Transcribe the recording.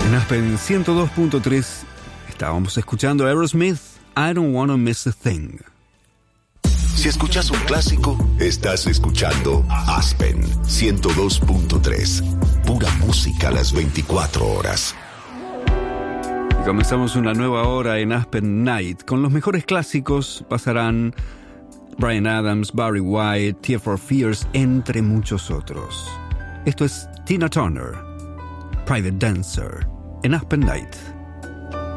En Aspen 102.3 estábamos escuchando a Aerosmith, I Don't Wanna Miss a Thing. Si escuchas un clásico, estás escuchando Aspen 102.3. Pura música a las 24 horas. Y comenzamos una nueva hora en Aspen Night. Con los mejores clásicos pasarán Bryan Adams, Barry White, Tears for Fears, entre muchos otros. Esto es Tina Turner, Private Dancer, en Aspen Night.